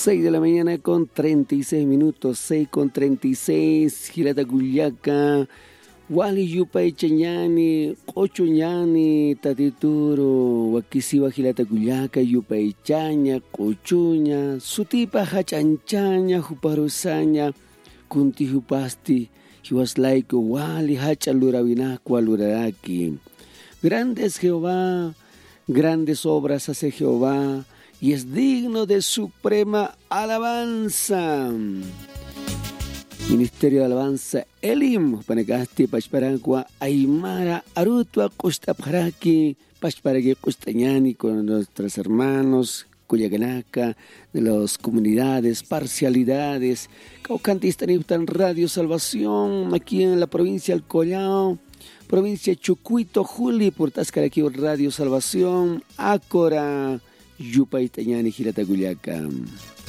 6 de la mañana con 36 minutos, 6 con 36, Gilatacullaca, Wali Yupay Chañani, Ocho Ñani, Tatituro, Wakisiwa Gilatacullaca, Yupay Chaña, Cochuña, Sutipa Hachanchaña, Juparusaña, Kunti Jupasti, Hiwaslaiko, Wali Hachalurabinacua, Luraraki. Grandes Jehová, grandes obras hace Jehová, y es digno de suprema alabanza. Ministerio de Alabanza Elim, Panacasti, Pachparagua, Aymara, Arutua, Costaparaki, Pachparagui, Costañani, con nuestros hermanos, Cuyacanaca, de las comunidades, parcialidades, Caucantistaniptan Radio Salvación, aquí en la provincia del Collao, provincia Chucuito, Juli, por Tascaraquí, Radio Salvación, Ácora, Yupay Tañani, Gilatacullaca.